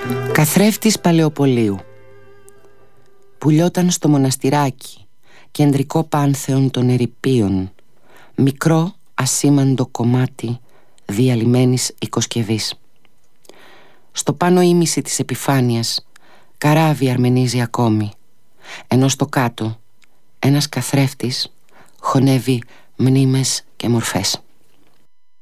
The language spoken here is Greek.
Καθρέφτης Παλαιοπολίου. Πουλιόταν στο μοναστηράκι, κεντρικό πάνθεον των ερειπίων, μικρό ασήμαντο κομμάτι διαλυμένης οικοσκευής. Στο πάνω ήμιση της επιφάνειας καράβι αρμενίζει ακόμη, ενώ στο κάτω ένας καθρέφτης χωνεύει μνήμες και μορφές.